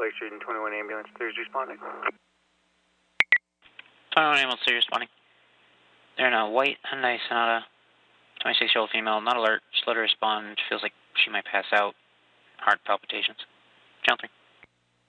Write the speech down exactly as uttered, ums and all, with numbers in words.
Lake Street and twenty-one ambulance, Thursday responding. twenty-one ambulance, Thursday responding. They're in a white Hyundai Sonata, twenty-six-year-old female, not alert, just let her respond, feels like she might pass out, heart palpitations. Channel three.